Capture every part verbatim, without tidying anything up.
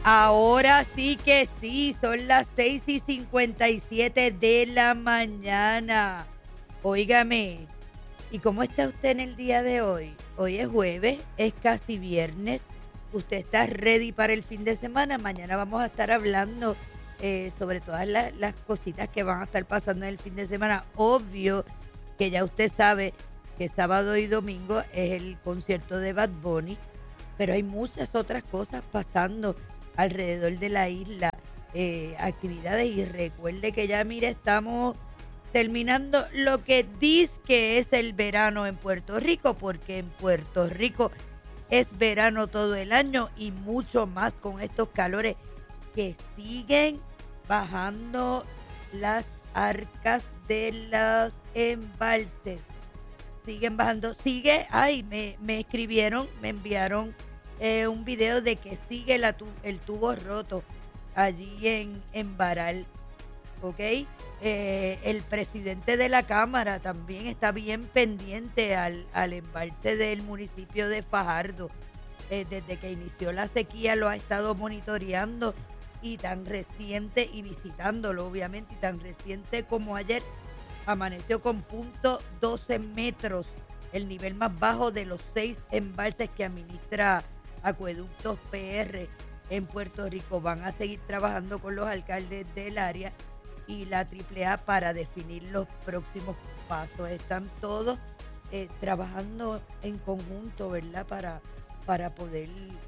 Ahora sí que sí, son las seis y cincuenta y siete de la mañana. Óigame, ¿y cómo está usted en el día de hoy? Hoy es jueves, es casi viernes. ¿Usted está ready para el fin de semana? Mañana vamos a estar hablando eh, sobre todas la- las cositas que van a estar pasando en el fin de semana. Obvio que ya usted sabe que sábado y domingo es el concierto de Bad Bunny, pero hay muchas otras cosas pasando alrededor de la isla, eh, actividades, y recuerde que ya, mire, estamos terminando lo que dice que es el verano en Puerto Rico, porque en Puerto Rico es verano todo el año y mucho más con estos calores que siguen bajando las arcas de los embalses. Siguen bajando, sigue, ay, me, me escribieron, me enviaron eh, un video de que sigue la tu- el tubo roto allí en, en Baral, ¿ok? Eh, el presidente de la Cámara también está bien pendiente al, al embalse del municipio de Fajardo. Eh, desde que inició la sequía lo ha estado monitoreando, y tan reciente, y visitándolo obviamente, y tan reciente como ayer, amaneció con punto doce metros, el nivel más bajo de los seis embalses que administra Acueductos P R en Puerto Rico. Van a seguir trabajando con los alcaldes del área y la Triple A para definir los próximos pasos. Están todos eh, trabajando en conjunto, ¿verdad? Para, para poder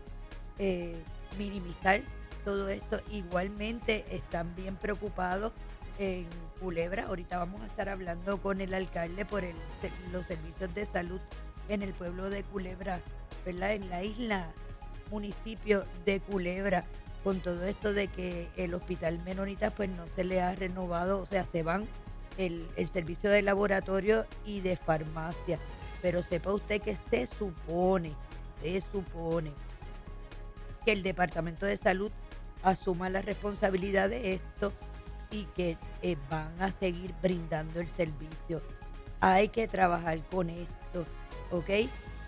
eh, minimizar todo esto. Igualmente están bien preocupados en Culebra. Ahorita vamos a estar hablando con el alcalde por el, los servicios de salud en el pueblo de Culebra, ¿verdad? En la isla, municipio de Culebra, con todo esto de que el hospital Menonitas pues no se le ha renovado, o sea, se van el, el servicio de laboratorio y de farmacia. Pero sepa usted que se supone, se supone que el Departamento de Salud asuma la responsabilidad de esto y que eh, van a seguir brindando el servicio. Hay que trabajar con esto, ¿ok?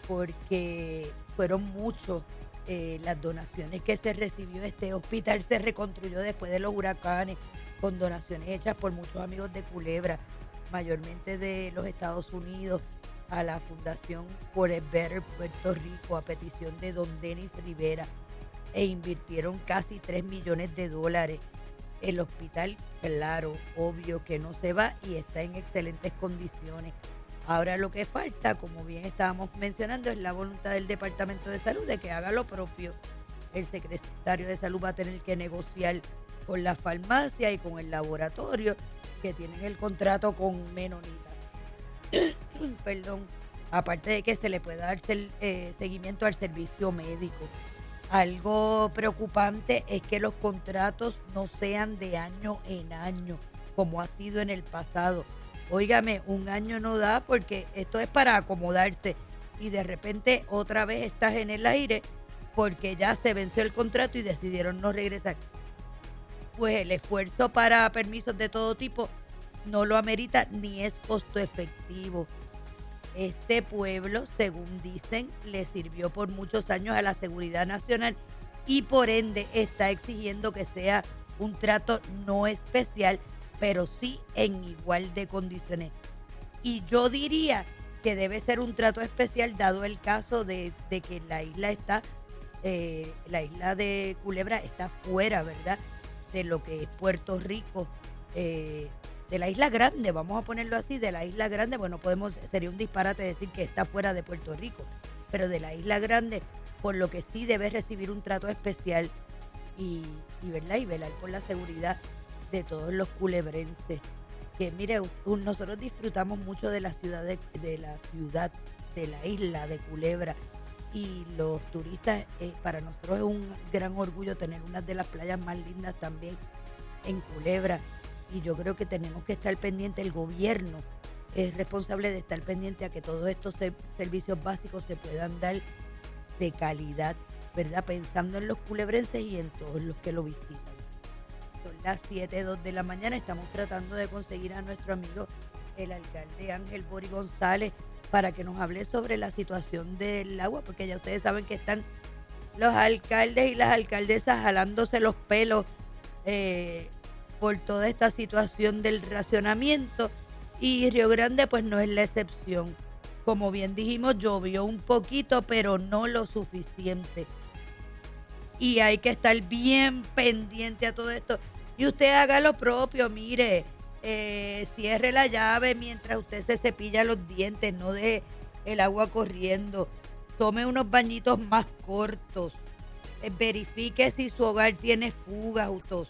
Porque fueron muchos eh, las donaciones que se recibió. Este hospital se reconstruyó después de los huracanes con donaciones hechas por muchos amigos de Culebra, mayormente de los Estados Unidos, a la Fundación For a Better Puerto Rico, a petición de don Denis Rivera, e invirtieron casi tres millones de dólares. El hospital, claro, obvio que no se va y está en excelentes condiciones. Ahora lo que falta, como bien estábamos mencionando, es la voluntad del Departamento de Salud de que haga lo propio. El secretario de Salud va a tener que negociar con la farmacia y con el laboratorio que tienen el contrato con Menonita. Perdón. Aparte de que se le pueda dar eh, seguimiento al servicio médico. Algo preocupante es que los contratos no sean de año en año, como ha sido en el pasado. Óigame, un año no da, porque esto es para acomodarse y de repente otra vez estás en el aire porque ya se venció el contrato y decidieron no regresar. Pues el esfuerzo para permisos de todo tipo no lo amerita ni es costo efectivo. Este pueblo, según dicen, le sirvió por muchos años a la seguridad nacional y por ende está exigiendo que sea un trato no especial, pero sí en igual de condiciones. Y yo diría que debe ser un trato especial dado el caso de, de que la isla está, eh, la isla de Culebra está fuera, ¿verdad?, de lo que es Puerto Rico, eh, de la isla grande, vamos a ponerlo así, de la isla grande. Bueno, podemos, sería un disparate decir que está fuera de Puerto Rico, pero de la isla grande, por lo que sí debe recibir un trato especial y, y, ¿verdad? Y velar por la seguridad de todos los culebrenses. Que mire, un, nosotros disfrutamos mucho de la ciudad de, de la ciudad de la isla de Culebra, y los turistas, eh, para nosotros es un gran orgullo tener una de las playas más lindas también en Culebra. Y yo creo que tenemos que estar pendientes, el gobierno es responsable de estar pendiente a que todos estos se, servicios básicos se puedan dar de calidad, ¿verdad? Pensando en los culebrenses y en todos los que lo visitan. Son las siete y dos de la mañana, estamos tratando de conseguir a nuestro amigo el alcalde Ángel Bori González para que nos hable sobre la situación del agua, porque ya ustedes saben que están los alcaldes y las alcaldesas jalándose los pelos eh, por toda esta situación del racionamiento, y Río Grande pues no es la excepción. Como bien dijimos, llovió un poquito, pero no lo suficiente. Y hay que estar bien pendiente a todo esto. Y usted haga lo propio, mire, eh, cierre la llave mientras usted se cepilla los dientes, no deje el agua corriendo. Tome unos bañitos más cortos. Eh, verifique si su hogar tiene fugas,